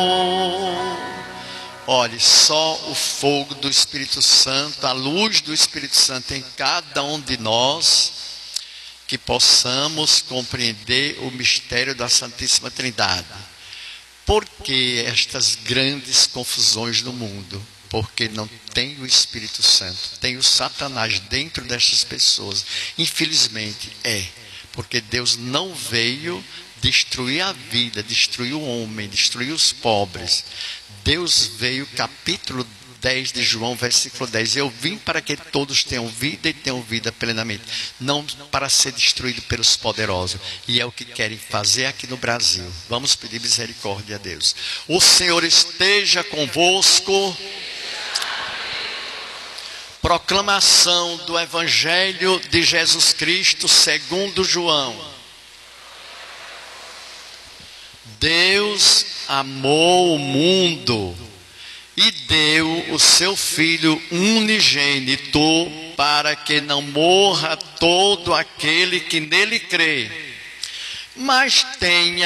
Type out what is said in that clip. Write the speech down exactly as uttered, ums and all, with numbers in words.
Olhe, só o fogo do Espírito Santo, a luz do Espírito Santo em cada um de nós, que possamos compreender o mistério da Santíssima Trindade. Por que estas grandes confusões no mundo? Porque não tem o Espírito Santo, tem o Satanás dentro destas pessoas. Infelizmente é, porque Deus não veio destruir a vida, destruir o homem, destruir os pobres. Deus veio, capítulo dez de João, versículo dez: eu vim para que todos tenham vida e tenham vida plenamente, não para ser destruído pelos poderosos. E é o que querem fazer aqui no Brasil. Vamos pedir misericórdia a Deus. O Senhor esteja convosco. Proclamação do Evangelho de Jesus Cristo segundo João. Deus amou o mundo e deu o seu Filho unigênito para que não morra todo aquele que nele crê, mas tenha